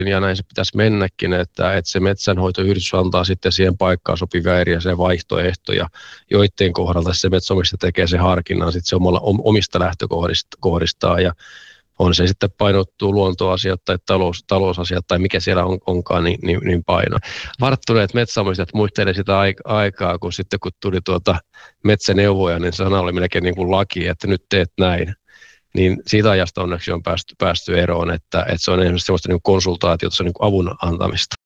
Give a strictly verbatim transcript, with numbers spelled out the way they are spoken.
ja näin se pitäisi mennäkin, että, että se metsänhoitoyhdistys antaa sitten siihen paikkaan sopivia erilaisia vaihtoehtoja, joiden kohdalta se metsänomistaja tekee sen harkinnan sitten se omalla, omista lähtökohdistaan ja on se sitten painottuu luontoasiat tai talous, talousasiat tai mikä siellä on, onkaan, niin, niin, niin paino. Varttuneet metsäomistajat muistelevat sitä aikaa, kun sitten kun tuli tuota metsäneuvoja, niin sana oli melkein niin kuin laki, että nyt teet näin. Niin siitä ajasta onneksi on päästy, päästy eroon, että, että se on esimerkiksi sellaista niin konsultaatiota, se on niin avun antamista.